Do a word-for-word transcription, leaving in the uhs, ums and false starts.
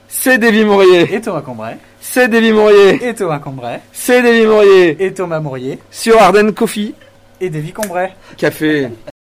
C'est Davy Mourier. Et Thomas Combray. C'est Davy Mourier. Et Thomas Combray. C'est Davy Mourier. Et Thomas Mourier. Sur Ardennes Coffee. Et Davy Combray. Café.